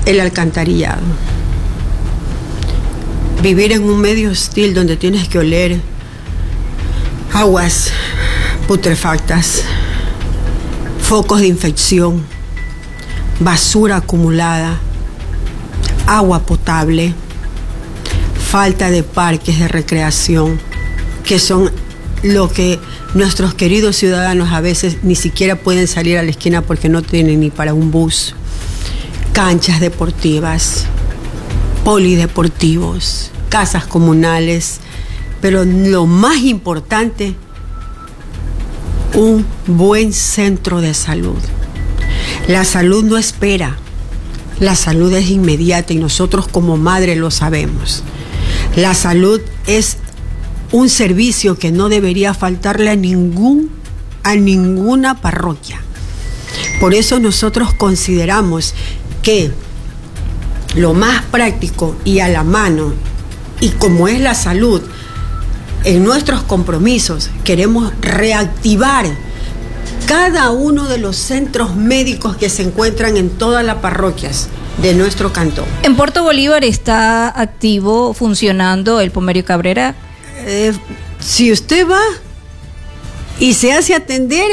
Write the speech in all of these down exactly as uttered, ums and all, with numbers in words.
el alcantarillado. Vivir en un medio hostil donde tienes que oler aguas putrefactas, focos de infección, basura acumulada, agua potable, falta de parques de recreación, que son lo que nuestros queridos ciudadanos a veces ni siquiera pueden salir a la esquina porque no tienen ni para un bus, canchas deportivas, polideportivos, casas comunales, pero lo más importante, un buen centro de salud. La salud no espera, la salud es inmediata y nosotros como madre lo sabemos. La salud es un servicio que no debería faltarle a ningún, a ninguna parroquia. Por eso nosotros consideramos que lo más práctico y a la mano, y como es la salud, en nuestros compromisos queremos reactivar cada uno de los centros médicos que se encuentran en todas las parroquias de nuestro cantón. ¿En Puerto Bolívar está activo, funcionando el Pomerio Cabrera? Eh, si usted va y se hace atender,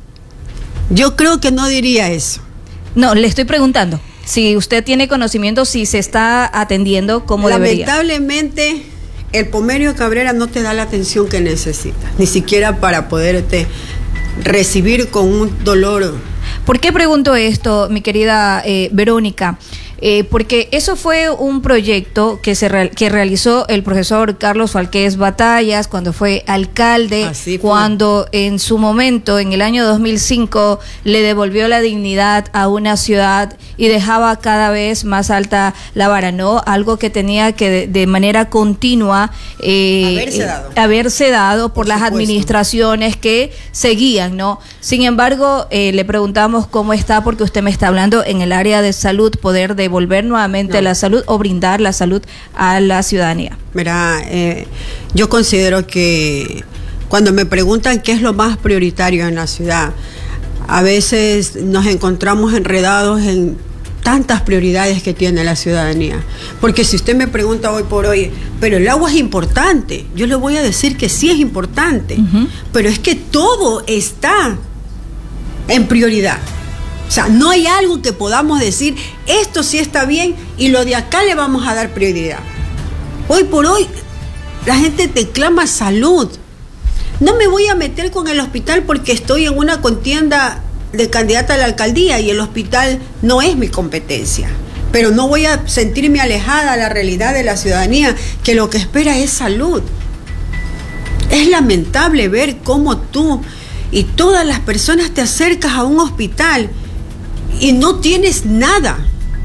yo creo que no diría eso. No, le estoy preguntando si usted tiene conocimiento, si se está atendiendo como debería. Lamentablemente, el Pomerio Cabrera no te da la atención que necesitas, ni siquiera para poderte recibir con un dolor. ¿Por qué pregunto esto, mi querida eh, Verónica? Eh, porque eso fue un proyecto que se re, que realizó el profesor Carlos Falqués Batallas cuando fue alcalde, Así fue. Cuando en su momento, en el año dos mil cinco, le devolvió la dignidad a una ciudad y dejaba cada vez más alta la vara, ¿no? Algo que tenía que de, de manera continua eh, haberse dado, eh, haberse dado por, por las supuesto. administraciones que seguían, ¿no? Sin embargo, eh, le preguntamos cómo está, porque usted me está hablando en el área de salud, poder devolver nuevamente no. la salud o brindar la salud a la ciudadanía. Mira, eh, yo considero que cuando me preguntan qué es lo más prioritario en la ciudad, a veces nos encontramos enredados en tantas prioridades que tiene la ciudadanía. Porque si usted me pregunta hoy por hoy, pero el agua es importante, yo le voy a decir que sí es importante, uh-huh. pero es que todo está en prioridad. O sea, no hay algo que podamos decir, esto sí está bien y lo de acá le vamos a dar prioridad. Hoy por hoy, la gente te clama salud. No me voy a meter con el hospital porque estoy en una contienda de candidata a la alcaldía y el hospital no es mi competencia. Pero no voy a sentirme alejada a la realidad de la ciudadanía, que lo que espera es salud. Es lamentable ver cómo tú y todas las personas te acercas a un hospital y no tienes nada,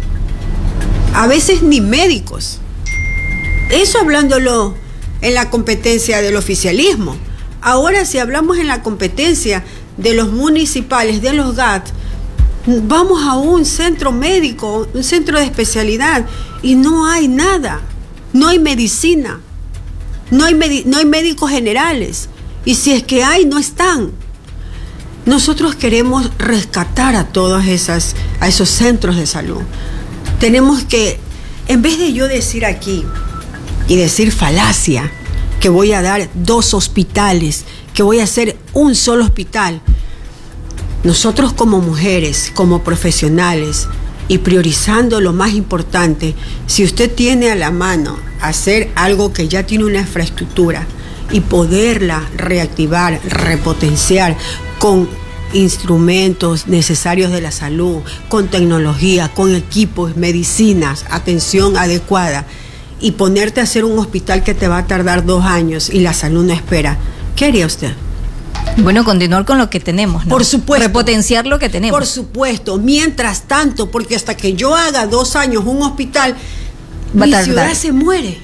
a veces ni médicos. Eso hablándolo en la competencia del oficialismo. Ahora, si hablamos en la competencia de los municipales, de los G A T, vamos a un centro médico, un centro de especialidad, y no hay nada, no hay medicina, no hay, medi- no hay médicos generales, y si es que hay, no están. Nosotros queremos rescatar a todos esas, a esos centros de salud. Tenemos que, en vez de yo decir aquí y decir falacia, que voy a dar dos hospitales, que voy a hacer un solo hospital, nosotros como mujeres, como profesionales, y priorizando lo más importante, si usted tiene a la mano hacer algo que ya tiene una infraestructura y poderla reactivar, repotenciar con instrumentos necesarios de la salud, con tecnología, con equipos, medicinas, atención adecuada, y ponerte a hacer un hospital que te va a tardar dos años y la salud no espera, ¿qué haría usted? Bueno, continuar con lo que tenemos, ¿no? Por supuesto. Repotenciar lo que tenemos. Por supuesto. Mientras tanto, porque hasta que yo haga dos años un hospital, va mi a tardar. ciudad se muere.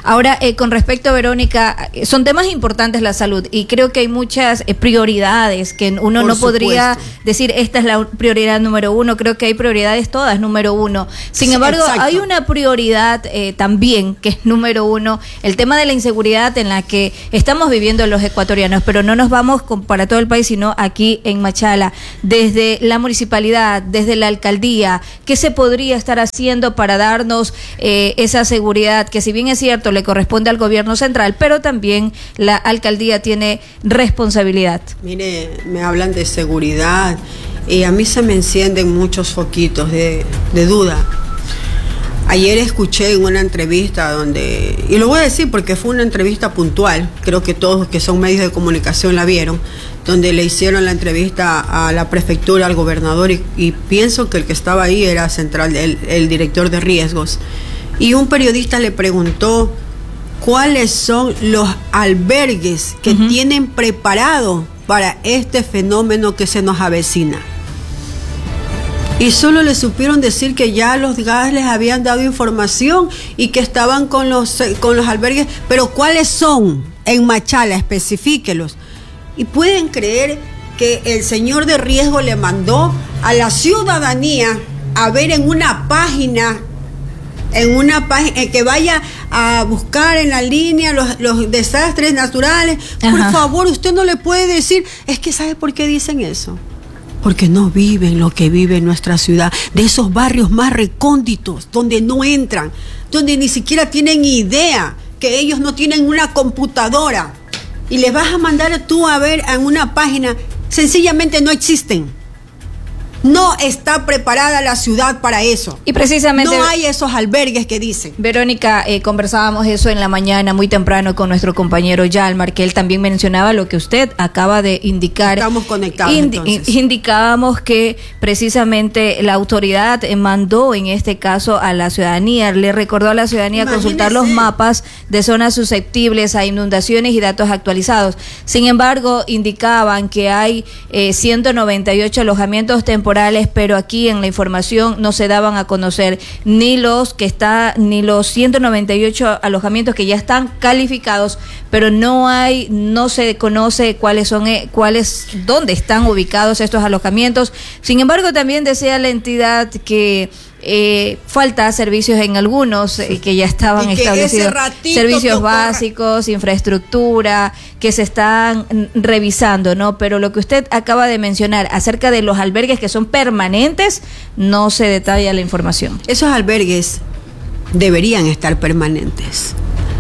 Ahora, eh, con respecto a Verónica, son temas importantes la salud y creo que hay muchas eh, prioridades que uno Por no podría supuesto. decir esta es la prioridad número uno. Creo que hay prioridades todas número uno. Sin Sí, embargo, exacto. hay una prioridad eh, también que es número uno, el tema de la inseguridad en la que estamos viviendo los ecuatorianos, pero no nos vamos con, para todo el país, sino aquí en Machala. Desde la municipalidad, desde la alcaldía, ¿qué se podría estar haciendo para darnos eh, esa seguridad que, si bien es cierto, le corresponde al gobierno central, pero también la alcaldía tiene responsabilidad? Mire, me hablan de seguridad y a mí se me encienden muchos foquitos de, de duda. Ayer escuché en una entrevista donde, y lo voy a decir porque fue una entrevista puntual, creo que todos que son medios de comunicación la vieron, donde le hicieron la entrevista a la prefectura, al gobernador, y, y pienso que el que estaba ahí era central, el, el director de riesgos. Y un periodista le preguntó cuáles son los albergues que uh-huh. tienen preparado para este fenómeno que se nos avecina. Y solo le supieron decir que ya los G A S les habían dado información y que estaban con los, con los albergues, pero ¿cuáles son? En Machala, especifíquelos. Y pueden creer que el señor de riesgo le mandó a la ciudadanía a ver en una página, en una página, que vaya a buscar en la línea los, los desastres naturales. Por Ajá. favor, usted no le puede decir, es que ¿sabe por qué dicen eso? Porque no viven lo que vive nuestra ciudad, de esos barrios más recónditos, donde no entran, donde ni siquiera tienen idea, que ellos no tienen una computadora, y les vas a mandar tú a ver en una página, sencillamente no existen. No está preparada la ciudad para eso. Y precisamente no hay esos albergues que dicen. Verónica, eh, conversábamos eso en la mañana muy temprano con nuestro compañero Yalmar, que él también mencionaba lo que usted acaba de indicar. Estamos conectados Indi- entonces. Indicábamos que precisamente la autoridad mandó en este caso a la ciudadanía, le recordó a la ciudadanía Imagínese. consultar los mapas de zonas susceptibles a inundaciones y datos actualizados. Sin embargo, indicaban que hay eh, ciento noventa y ocho alojamientos temporales, pero aquí en la información no se daban a conocer ni los que está, ni los ciento noventa y ocho alojamientos que ya están calificados, pero no hay, no se conoce cuáles son, cuáles, dónde están ubicados estos alojamientos. Sin embargo, también decía la entidad que Eh, falta servicios en algunos eh, que ya estaban y que establecidos, servicios tocó... básicos, infraestructura que se están revisando, ¿no? Pero lo que usted acaba de mencionar acerca de los albergues que son permanentes, no se detalla la información. Esos albergues deberían estar permanentes.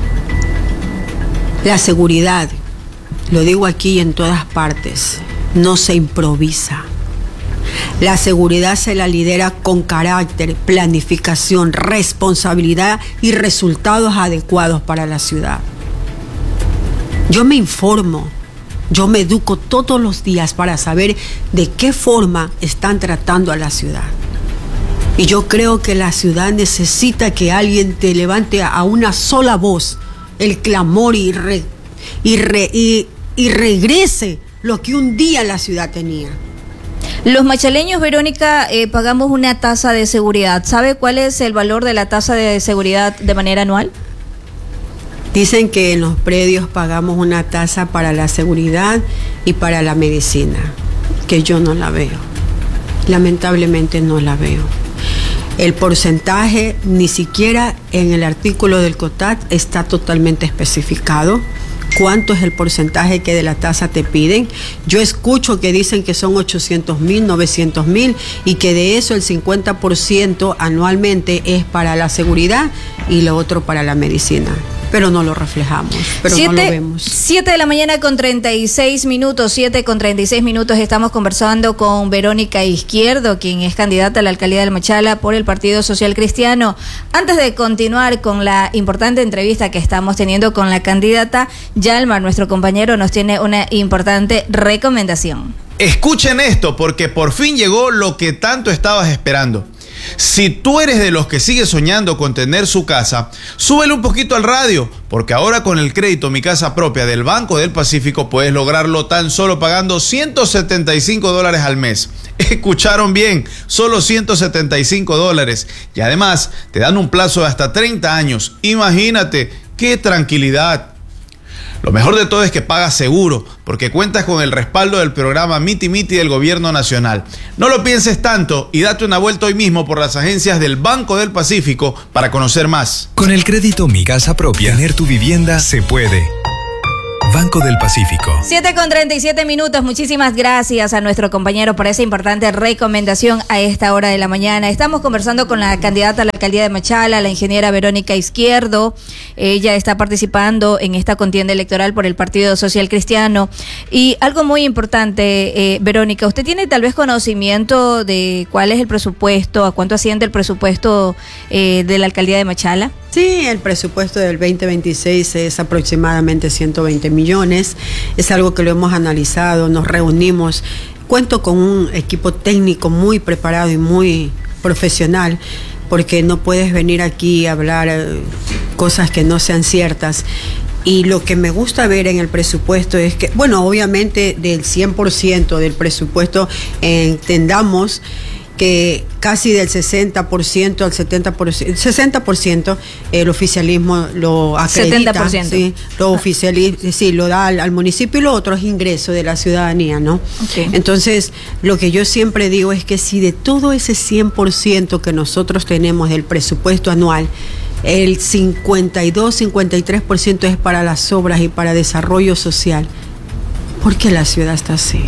La seguridad, lo digo aquí y en todas partes, no se improvisa. La seguridad se la lidera con carácter, planificación, responsabilidad y resultados adecuados para la ciudad. Yo me informo, yo me educo todos los días para saber de qué forma están tratando a la ciudad. Y yo creo que la ciudad necesita que alguien te levante a una sola voz el clamor y, re, y, re, y, y regrese lo que un día la ciudad tenía. Los machaleños, Verónica, eh, pagamos una tasa de seguridad. ¿Sabe cuál es el valor de la tasa de seguridad de manera anual? Dicen que en los predios pagamos una tasa para la seguridad y para la medicina, que yo no la veo. Lamentablemente no la veo. El porcentaje ni siquiera en el artículo del COTAT está totalmente especificado. ¿Cuánto es el porcentaje que de la tasa te piden? Yo escucho que dicen que son ochocientos mil, novecientos mil y que de eso el cincuenta por ciento anualmente es para la seguridad y lo otro para la medicina. Pero no lo reflejamos, pero siete, no lo vemos. siete de la mañana con treinta y seis minutos, siete con treinta y seis minutos, estamos conversando con Verónica Izquierdo, quien es candidata a la alcaldía de Machala por el Partido Social Cristiano. Antes de continuar con la importante entrevista que estamos teniendo con la candidata, Yalmar, nuestro compañero, nos tiene una importante recomendación. Escuchen esto, porque por fin llegó lo que tanto estabas esperando. Si tú eres de los que sigue soñando con tener su casa, súbele un poquito al radio, porque ahora con el crédito Mi Casa Propia del Banco del Pacífico puedes lograrlo tan solo pagando ciento setenta y cinco dólares al mes. Escucharon bien, solo ciento setenta y cinco dólares. Y además te dan un plazo de hasta treinta años. Imagínate ¡Qué tranquilidad! Lo mejor de todo es que pagas seguro, porque cuentas con el respaldo del programa Miti Miti del Gobierno Nacional. No lo pienses tanto y date una vuelta hoy mismo por las agencias del Banco del Pacífico para conocer más. Con el crédito Mi Casa Propia, tener tu vivienda se puede. Banco del Pacífico. siete con treinta y siete minutos. Muchísimas gracias a nuestro compañero por esa importante recomendación a esta hora de la mañana. Estamos conversando con la candidata a la alcaldía de Machala, la ingeniera Verónica Izquierdo. Ella está participando en esta contienda electoral por el Partido Social Cristiano. Y algo muy importante, eh, Verónica, ¿usted tiene tal vez conocimiento de cuál es el presupuesto, a cuánto asciende el presupuesto eh, de la alcaldía de Machala? Sí, el presupuesto del veinte veintiséis es aproximadamente ciento veinte millones. Es algo que lo hemos analizado, nos reunimos. Cuento con un equipo técnico muy preparado y muy profesional, porque no puedes venir aquí a hablar eh, cosas que no sean ciertas. Y lo que me gusta ver en el presupuesto es que, bueno, obviamente del cien por ciento del presupuesto entendamos que casi del sesenta por ciento al setenta por ciento, sesenta por ciento el oficialismo lo acredita, setenta por ciento. Sí, lo oficializa, sí, lo da al, al municipio, y lo otro es ingreso de la ciudadanía, ¿no? Okay. Entonces, lo que yo siempre digo es que si de todo ese cien por ciento que nosotros tenemos del presupuesto anual, el cincuenta y dos, cincuenta y tres por ciento es para las obras y para desarrollo social, ¿por qué la ciudad está así?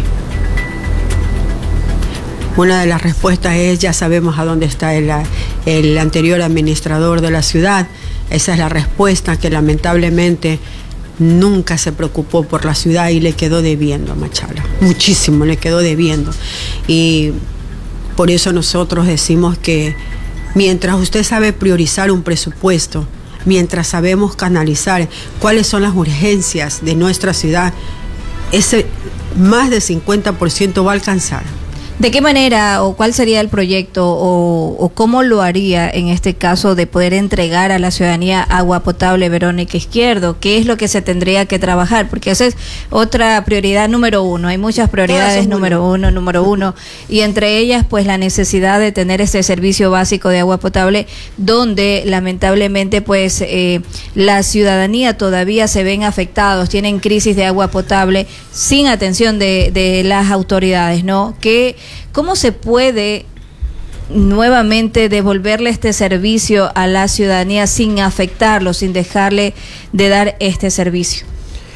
Una de las respuestas es, ya sabemos a dónde está el, el anterior administrador de la ciudad. Esa es la respuesta, que lamentablemente nunca se preocupó por la ciudad y le quedó debiendo a Machala. Muchísimo le quedó debiendo. Y por eso nosotros decimos que mientras usted sabe priorizar un presupuesto, mientras sabemos canalizar cuáles son las urgencias de nuestra ciudad, ese más del cincuenta por ciento va a alcanzar. ¿De qué manera o cuál sería el proyecto o, o cómo lo haría en este caso de poder entregar a la ciudadanía agua potable, Verónica Izquierdo? ¿Qué es lo que se tendría que trabajar? Porque esa es otra prioridad número uno. Hay muchas prioridades número uno, número uno. Y entre ellas, pues la necesidad de tener este servicio básico de agua potable, donde lamentablemente pues eh, la ciudadanía todavía se ven afectados, tienen crisis de agua potable sin atención de, de las autoridades, ¿no? Que ¿cómo se puede nuevamente devolverle este servicio a la ciudadanía sin afectarlo, sin dejarle de dar este servicio?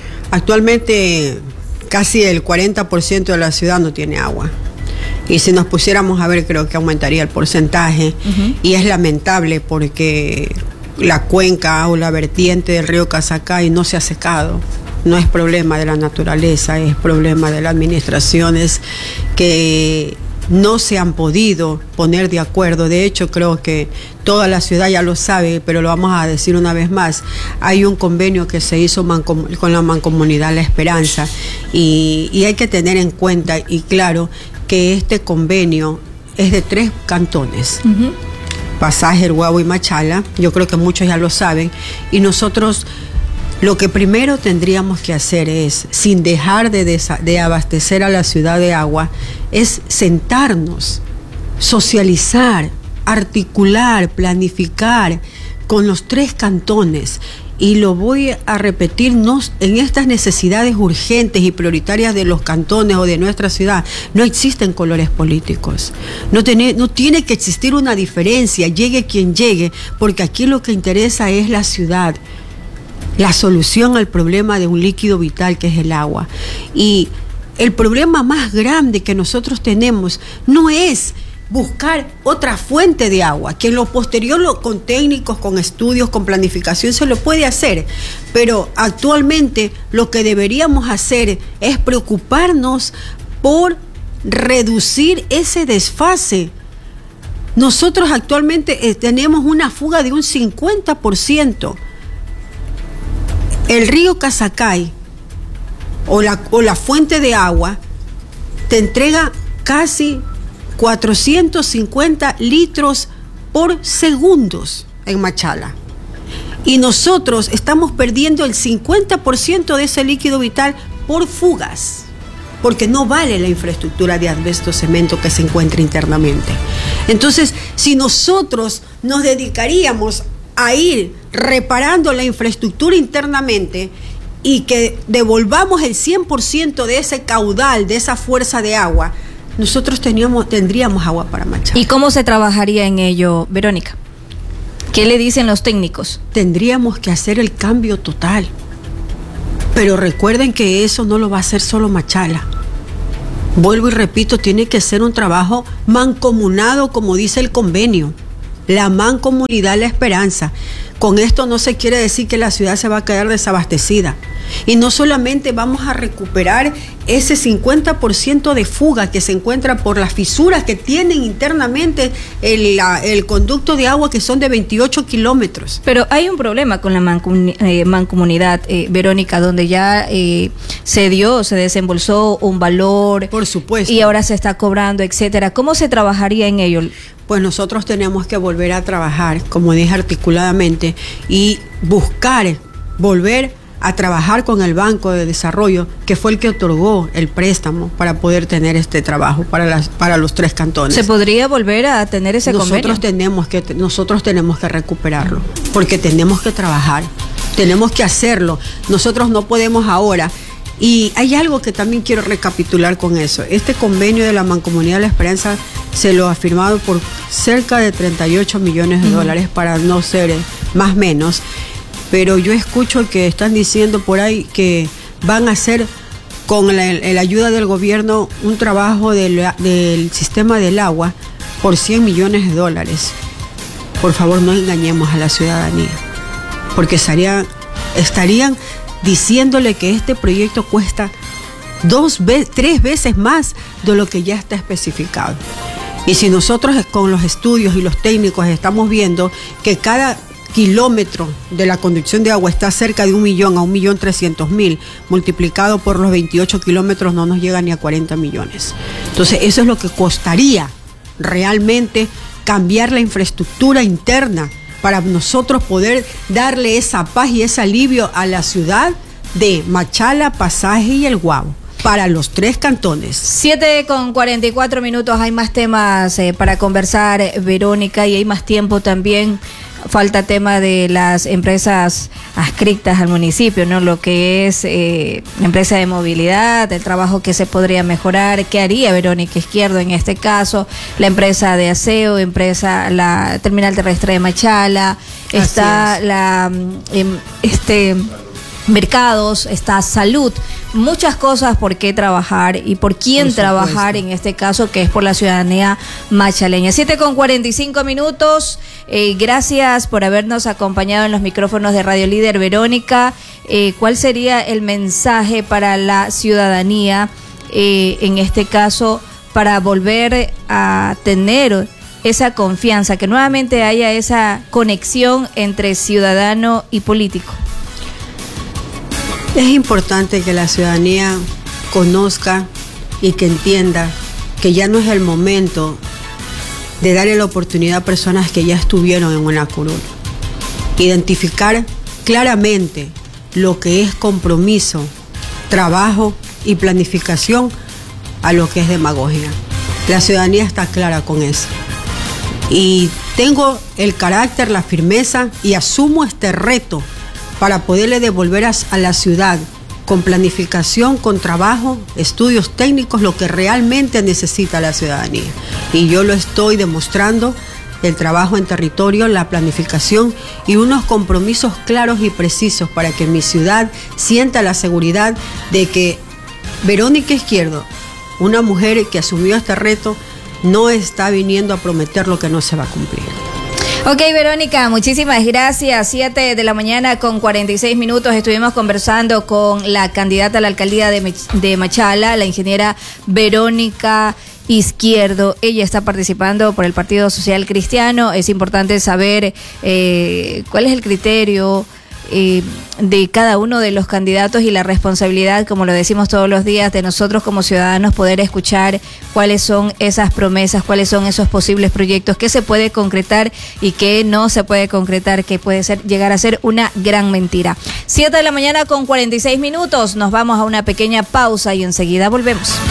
Actualmente casi el cuarenta por ciento de la ciudad no tiene agua. Y si nos pusiéramos a ver, creo que aumentaría el porcentaje. Uh-huh. Y es lamentable porque la cuenca o la vertiente del río Casacay no se ha secado. No es problema de la naturaleza, es problema de las administraciones que no se han podido poner de acuerdo. De hecho, creo que toda la ciudad ya lo sabe, pero lo vamos a decir una vez más. Hay un convenio que se hizo mancom- con la Mancomunidad La Esperanza y, y hay que tener en cuenta y claro que este convenio es de tres cantones. Uh-huh. Pasaje, El Guabo y Machala. Yo creo que muchos ya lo saben. Y nosotros lo que primero tendríamos que hacer es, sin dejar de, desa- de abastecer a la ciudad de agua, es sentarnos, socializar, articular, planificar con los tres cantones. Y lo voy a repetir, no, en estas necesidades urgentes y prioritarias de los cantones o de nuestra ciudad, no existen colores políticos. No tiene, no tiene que existir una diferencia, llegue quien llegue, porque aquí lo que interesa es la ciudad. La solución al problema de un líquido vital que es el agua. Y el problema más grande que nosotros tenemos no es buscar otra fuente de agua, que en lo posterior lo, con técnicos, con estudios, con planificación se lo puede hacer, pero actualmente lo que deberíamos hacer es preocuparnos por reducir ese desfase. Nosotros actualmente eh, tenemos una fuga de un cincuenta por ciento. El río Casacay o la, o la fuente de agua te entrega casi cuatrocientos cincuenta litros por segundos en Machala. Y nosotros estamos perdiendo el cincuenta por ciento de ese líquido vital por fugas, porque no vale la infraestructura de asbesto cemento que se encuentra internamente. Entonces, si nosotros nos dedicaríamos a ir reparando la infraestructura internamente y que devolvamos el cien por ciento de ese caudal, de esa fuerza de agua, nosotros teníamos, tendríamos agua para Machala. ¿Y cómo se trabajaría en ello, Verónica? ¿Qué le dicen los técnicos? Tendríamos que hacer el cambio total. Pero recuerden que eso no lo va a hacer solo Machala. Vuelvo y repito, tiene que ser un trabajo mancomunado, como dice el convenio. La mancomunidad, la esperanza. Con esto no se quiere decir que la ciudad se va a quedar desabastecida. Y no solamente vamos a recuperar ese cincuenta por ciento de fuga que se encuentra por las fisuras que tienen internamente el, la, el conducto de agua, que son de veintiocho kilómetros. Pero hay un problema con la mancomuni- eh, mancomunidad, eh, Verónica, donde ya eh, se dio, se desembolsó un valor. Por supuesto. Y ahora se está cobrando, etcétera. ¿Cómo se trabajaría en ello? Pues nosotros tenemos que volver a trabajar, como dije articuladamente, y buscar, volver a trabajar con el Banco de Desarrollo, que fue el que otorgó el préstamo para poder tener este trabajo para las para los tres cantones. ¿Se podría volver a tener ese nosotros convenio? Tenemos que, nosotros tenemos que recuperarlo, porque tenemos que trabajar, tenemos que hacerlo. Nosotros no podemos ahora. Y hay algo que también quiero recapitular con eso. Este convenio de la Mancomunidad de la Esperanza se lo ha firmado por cerca de treinta y ocho millones de uh-huh. dólares, para no ser más menos. Pero yo escucho que están diciendo por ahí que van a hacer con la, la ayuda del gobierno un trabajo del, del sistema del agua por cien millones de dólares. Por favor, no engañemos a la ciudadanía, porque estarían, estarían diciéndole que este proyecto cuesta dos veces, tres veces más de lo que ya está especificado. Y si nosotros con los estudios y los técnicos estamos viendo que cada kilómetro de la conducción de agua está cerca de un millón a un millón trescientos mil, multiplicado por los veintiocho kilómetros, no nos llega ni a cuarenta millones. Entonces eso es lo que costaría realmente cambiar la infraestructura interna para nosotros poder darle esa paz y ese alivio a la ciudad de Machala, Pasaje y El Guabo, para los tres cantones. siete con cuarenta y cuatro minutos, hay más temas eh, para conversar, Verónica, y hay más tiempo también. Falta tema de las empresas adscritas al municipio, ¿no? Lo que es eh, empresa de movilidad, el trabajo que se podría mejorar, qué haría Verónica Izquierdo en este caso, la empresa de aseo, empresa, la terminal terrestre de Machala, Así está es. la eh, este mercados, está salud, muchas cosas por qué trabajar y por quién por trabajar en este caso, que es por la ciudadanía machaleña. siete con cuarenta y cinco minutos, eh, gracias por habernos acompañado en los micrófonos de Radio Líder, Verónica. Eh, ¿Cuál sería el mensaje para la ciudadanía, eh, en este caso, para volver a tener esa confianza, que nuevamente haya esa conexión entre ciudadano y político? Es importante que la ciudadanía conozca y que entienda que ya no es el momento de darle la oportunidad a personas que ya estuvieron en una curul. Identificar claramente lo que es compromiso, trabajo y planificación a lo que es demagogia. La ciudadanía está clara con eso. Y tengo el carácter, la firmeza y asumo este reto para poderle devolver a, a la ciudad con planificación, con trabajo, estudios técnicos, lo que realmente necesita la ciudadanía. Y yo lo estoy demostrando, el trabajo en territorio, la planificación y unos compromisos claros y precisos para que mi ciudad sienta la seguridad de que Verónica Izquierdo, una mujer que asumió este reto, no está viniendo a prometer lo que no se va a cumplir. Ok, Verónica, muchísimas gracias. siete de la mañana con cuarenta y seis minutos. Estuvimos conversando con la candidata a la alcaldía de, de Machala, la ingeniera Verónica Izquierdo. Ella está participando por el Partido Social Cristiano. Es importante saber eh, cuál es el criterio Eh, de cada uno de los candidatos y la responsabilidad, como lo decimos todos los días, de nosotros como ciudadanos poder escuchar cuáles son esas promesas, cuáles son esos posibles proyectos, qué se puede concretar y qué no se puede concretar, que puede ser llegar a ser una gran mentira. siete de la mañana con cuarenta y seis minutos, nos vamos a una pequeña pausa y enseguida volvemos.